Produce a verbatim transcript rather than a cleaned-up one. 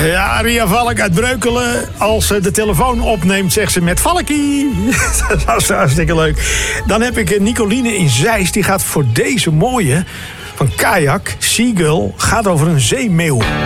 Ja, Ria Valk uit Breukelen. Als ze de telefoon opneemt, zegt ze met Valkie. Dat is hartstikke leuk. Dan heb ik Nicoline in Zeist. Die gaat voor deze mooie van Kajak. Seagull gaat over een zeemeeuw.